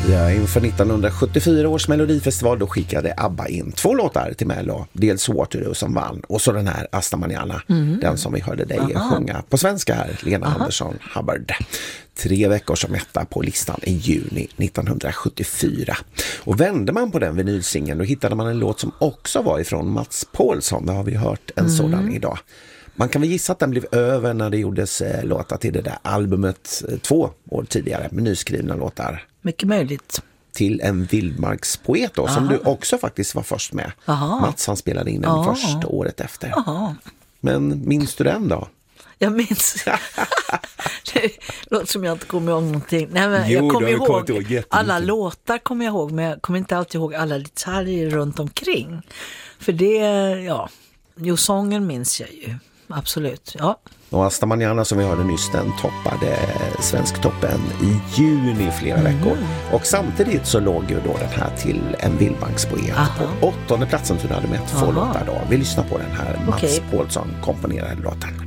Ja, inför 1974 års Melodifestival då skickade ABBA in 2 låtar till Mello. Dels Waterloo som vann och så den här Hasta Mañana, den som vi hörde dig sjunga på svenska här, Lena Andersson Hubbard. 3 veckor som etta på listan i juni 1974. Och vände man på den vinylsingeln då hittade man en låt som också var ifrån Mats Paulsson. Det har vi hört en sådan idag. Man kan väl gissa att den blev över när det gjordes låtar till det där albumet 2 år tidigare med nyskrivna låtar. Mycket möjligt. Till en vildmarkspoet då, som du också faktiskt var först med. Mats han spelade in den först året efter. Men minns du den då? Jag minns. Det låter som jag inte kommer ihåg någonting. Nej, men jag kommer ihåg alla låtar kommer jag ihåg, men jag kommer inte alltid ihåg alla detaljer runt omkring. För det, sången minns jag ju. Absolut, ja. Och Hasta Mañana som vi hörde nyss, den toppade Svensktoppen i juni flera veckor. Och samtidigt så låg ju då den här till en vildmarkspoet på 8:e platsen, så du hade med 2 låtar då. Vi lyssnar på den här Mats Paulsson komponerade låten.